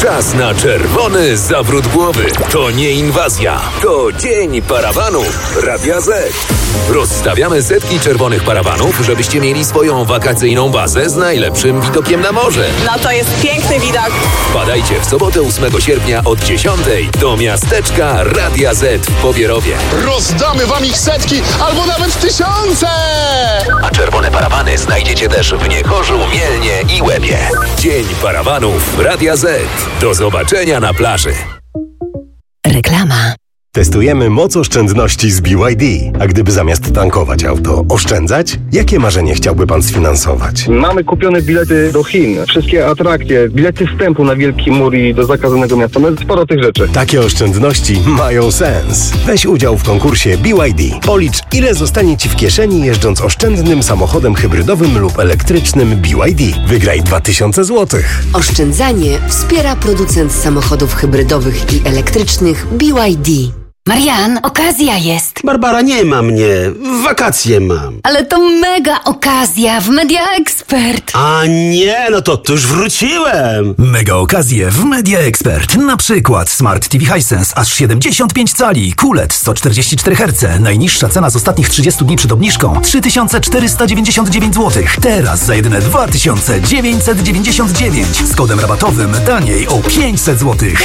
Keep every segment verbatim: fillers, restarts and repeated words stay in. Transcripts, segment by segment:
Czas na czerwony zawrót głowy. To nie inwazja, to dzień parawanów Radia Z. Rozstawiamy setki czerwonych parawanów, żebyście mieli swoją wakacyjną bazę z najlepszym widokiem na morze. No to jest piękny widok. Wpadajcie w sobotę ósmego sierpnia od dziesiątej do miasteczka Radia Z w Pobierowie. Rozdamy wam ich setki albo nawet tysiące! A czerwone parawany znajdziecie też w Niechorzu, Mielnie i Łebie. Dzień parawanów Radia Z. Do zobaczenia na plaży. Reklama. Testujemy moc oszczędności z B Y D. A gdyby zamiast tankować auto oszczędzać? Jakie marzenie chciałby pan sfinansować? Mamy kupione bilety do Chin, wszystkie atrakcje, bilety wstępu na Wielki Mur i do zakazanego miasta. No sporo tych rzeczy. Takie oszczędności mają sens. Weź udział w konkursie B Y D. Policz, ile zostanie ci w kieszeni jeżdżąc oszczędnym samochodem hybrydowym lub elektrycznym B Y D. Wygraj dwa tysiące złotych. Oszczędzanie wspiera producent samochodów hybrydowych i elektrycznych B Y D. Marian, okazja jest. Barbara, nie ma mnie. Wakacje mam. Ale to mega okazja w Media Expert. A nie, no to, to już wróciłem. Mega okazje w Media Expert. Na przykład Smart T V Hisense aż siedemdziesiąt pięć cali, Q L E D sto czterdzieści cztery herce. Najniższa cena z ostatnich trzydziestu dni przed obniżką trzy tysiące czterysta dziewięćdziesiąt dziewięć złotych. Teraz za jedyne dwa tysiące dziewięćset dziewięćdziesiąt dziewięć. Z kodem rabatowym taniej o pięćset złotych.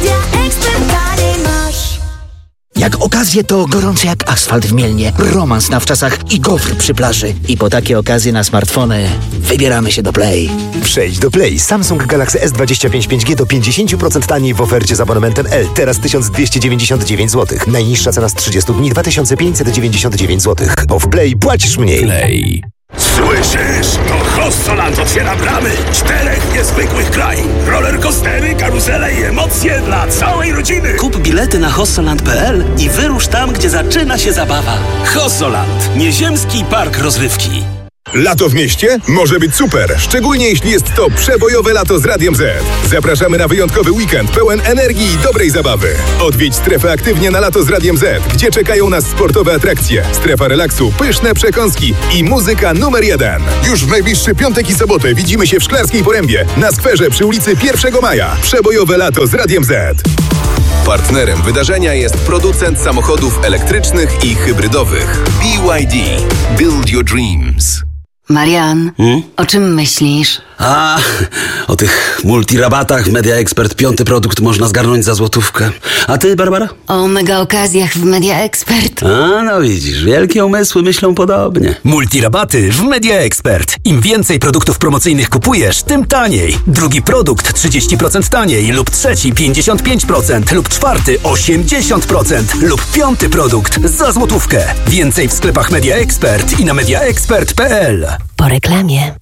Jak okazje to gorące jak asfalt w Mielnie, romans na wczasach i gofr przy plaży. I po takie okazje na smartfony wybieramy się do Play. Przejdź do Play. Samsung Galaxy S dwadzieścia pięć pięć G do pięćdziesiąt procent taniej w ofercie z abonamentem L. Teraz tysiąc dwieście dziewięćdziesiąt dziewięć złotych. Najniższa cena z trzydziestu dni dwa tysiące pięćset dziewięćdziesiąt dziewięć złotych. Bo w Play płacisz mniej. Play. Słyszysz? To Hossoland otwiera bramy. Czterech niezwykłych krain. Rollercoastery, karuzele i emocje dla całej rodziny. Kup bilety na hossoland kropka p l i wyrusz tam, gdzie zaczyna się zabawa. Hossoland. Nieziemski park rozrywki. Lato w mieście może być super, szczególnie jeśli jest to przebojowe lato z Radiem Z. Zapraszamy na wyjątkowy weekend pełen energii i dobrej zabawy. Odwiedź strefę aktywnie na lato z Radiem Z, gdzie czekają nas sportowe atrakcje, strefa relaksu, pyszne przekąski i muzyka numer jeden. Już w najbliższy piątek i sobotę widzimy się w Szklarskiej Porębie, na skwerze przy ulicy pierwszego maja. Przebojowe lato z Radiem Z. Partnerem wydarzenia jest producent samochodów elektrycznych i hybrydowych B Y D. Build your dreams. Marian, hmm? o czym myślisz? A, o tych multirabatach Media Expert. Piąty produkt można zgarnąć za złotówkę. A ty, Barbara? O mega okazjach w Media Expert. A, no widzisz, wielkie umysły myślą podobnie. Multirabaty w Media Expert. Im więcej produktów promocyjnych kupujesz, tym taniej. Drugi produkt trzydzieści procent taniej, lub trzeci pięćdziesiąt pięć procent, lub czwarty osiemdziesiąt procent, lub piąty produkt za złotówkę. Więcej w sklepach Media Expert i na media expert kropka p l. Po reklamie.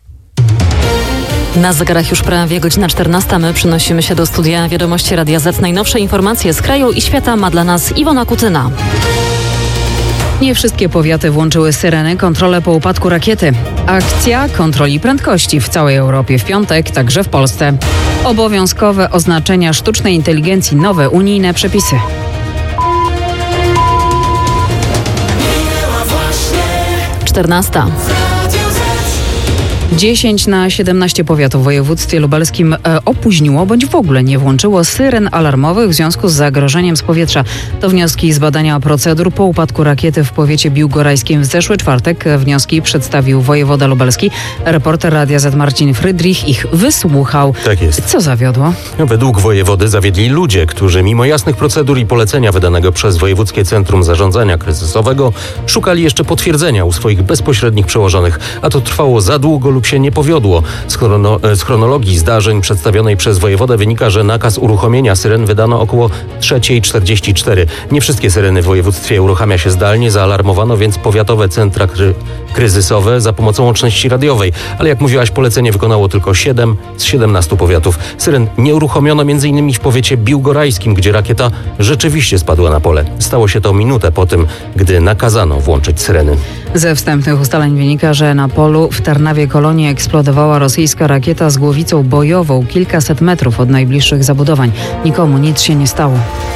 Na zegarach już prawie godzina czternasta. My przenosimy się do studia Wiadomości Radia Z. Najnowsze informacje z kraju i świata ma dla nas Iwona Kutyna. Nie wszystkie powiaty włączyły syreny kontrolę po upadku rakiety. Akcja kontroli prędkości w całej Europie w piątek, także w Polsce. Obowiązkowe oznaczenia sztucznej inteligencji, nowe unijne przepisy. czternasta. dziesięć na siedemnaście powiatów w województwie lubelskim e, opóźniło bądź w ogóle nie włączyło syren alarmowych w związku z zagrożeniem z powietrza. To wnioski z badania procedur po upadku rakiety w powiecie biłgorajskim w zeszły czwartek. Wnioski przedstawił wojewoda lubelski. Reporter Radia Z Marcin Frydrich ich wysłuchał. Tak jest. Co zawiodło? Według wojewody zawiedli ludzie, którzy mimo jasnych procedur i polecenia wydanego przez Wojewódzkie Centrum Zarządzania Kryzysowego szukali jeszcze potwierdzenia u swoich bezpośrednich przełożonych, a to trwało za długo lub się nie powiodło. Z, chrono, z chronologii zdarzeń przedstawionej przez wojewodę wynika, że nakaz uruchomienia syren wydano około trzecia czterdzieści cztery. Nie wszystkie syreny w województwie uruchamia się zdalnie, zaalarmowano więc powiatowe centra kry, kryzysowe za pomocą łączności radiowej, ale jak mówiłaś, polecenie wykonało tylko siedem z siedemnastu powiatów. Syren nie uruchomiono m.in. w powiecie biłgorajskim, gdzie rakieta rzeczywiście spadła na pole. Stało się to minutę po tym, gdy nakazano włączyć syreny. Ze wstępnych ustaleń wynika, że na polu w Tarnawie Kolonii eksplodowała rosyjska rakieta z głowicą bojową kilkaset metrów od najbliższych zabudowań. Nikomu nic się nie stało.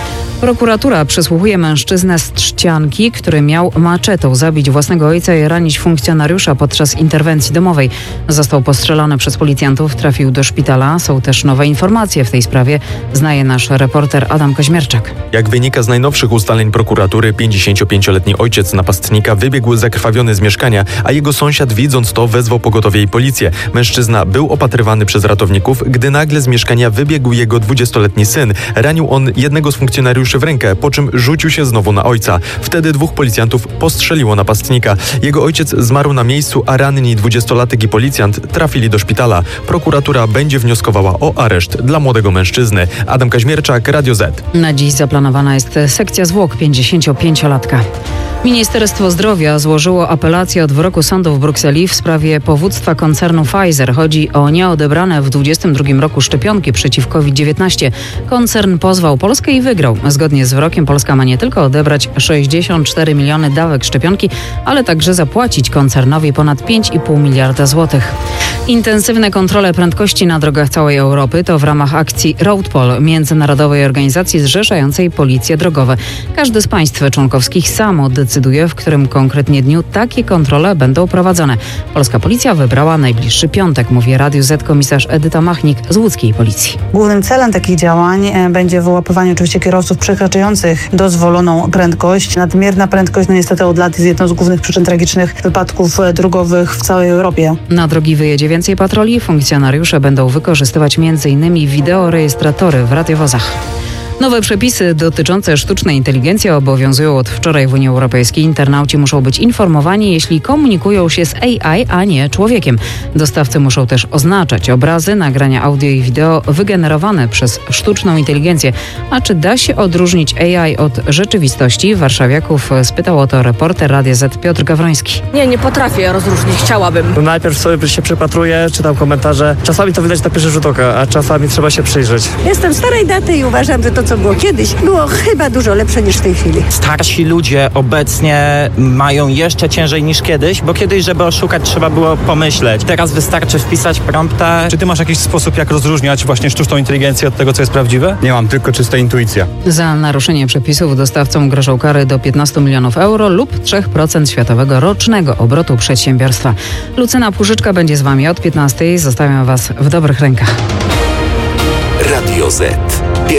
Prokuratura przesłuchuje mężczyznę z Trzcianki, który miał maczetą zabić własnego ojca i ranić funkcjonariusza podczas interwencji domowej. Został postrzelony przez policjantów, trafił do szpitala. Są też nowe informacje w tej sprawie. Znaje nasz reporter Adam Koźmierczak. Jak wynika z najnowszych ustaleń prokuratury, pięćdziesięciopięcioletni ojciec napastnika wybiegł zakrwawiony z mieszkania, a jego sąsiad, widząc to, wezwał pogotowie i policję. Mężczyzna był opatrywany przez ratowników, gdy nagle z mieszkania wybiegł jego dwudziestoletni syn. Ranił on jednego z funkcjonariuszy w rękę, po czym rzucił się znowu na ojca. Wtedy dwóch policjantów postrzeliło napastnika. Jego ojciec zmarł na miejscu, a ranni dwudziestolatek i policjant trafili do szpitala. Prokuratura będzie wnioskowała o areszt dla młodego mężczyzny. Adam Kaźmierczak, Radio Z. Na dziś zaplanowana jest sekcja zwłok pięćdziesięciopięciolatka. Ministerstwo Zdrowia złożyło apelację od wyroku sądu w Brukseli w sprawie powództwa koncernu Pfizer. Chodzi o nieodebrane w dwudziestym drugim roku szczepionki przeciw COVID dziewiętnaście. Koncern pozwał Polskę i wygrał. Zgodnie z wyrokiem Polska ma nie tylko odebrać sześćdziesiąt cztery miliony dawek szczepionki, ale także zapłacić koncernowi ponad pięć i pół miliarda złotych. Intensywne kontrole prędkości na drogach całej Europy to w ramach akcji RoadPol, międzynarodowej organizacji zrzeszającej policje drogowe. Każdy z państw członkowskich samo decyduje, w którym konkretnie dniu takie kontrole będą prowadzone. Polska policja wybrała najbliższy piątek, mówi Radiu Z komisarz Edyta Machnik z łódzkiej policji. Głównym celem takich działań będzie wyłapywanie oczywiście kierowców przekraczających dozwoloną prędkość. Nadmierna prędkość no niestety od lat jest jedną z głównych przyczyn tragicznych wypadków drogowych w całej Europie. Na drogi wyjedzie więcej patroli. Funkcjonariusze będą wykorzystywać między innymi wideorejestratory w radiowozach. Nowe przepisy dotyczące sztucznej inteligencji obowiązują od wczoraj w Unii Europejskiej. Internauci muszą być informowani, jeśli komunikują się z A I, a nie człowiekiem. Dostawcy muszą też oznaczać obrazy, nagrania audio i wideo wygenerowane przez sztuczną inteligencję. A czy da się odróżnić A I od rzeczywistości? Warszawiaków spytał o to reporter Radia Z Piotr Gawroński. Nie, nie potrafię rozróżnić, chciałabym. Najpierw sobie się przypatruję, czytam komentarze. Czasami to widać na pierwszy rzut oka, a czasami trzeba się przyjrzeć. Jestem starej daty i uważam, że to, co było kiedyś, było chyba dużo lepsze niż w tej chwili. Starsi ludzie obecnie mają jeszcze ciężej niż kiedyś, bo kiedyś, żeby oszukać, trzeba było pomyśleć. Teraz wystarczy wpisać prompta. Czy ty masz jakiś sposób, jak rozróżniać właśnie sztuczną inteligencję od tego, co jest prawdziwe? Nie mam, tylko czysta intuicja. Za naruszenie przepisów dostawcom grożą kary do piętnastu milionów euro lub trzy procent światowego rocznego obrotu przedsiębiorstwa. Lucyna Pużyczka będzie z wami od piętnastej. Zostawiam was w dobrych rękach. Radio Z.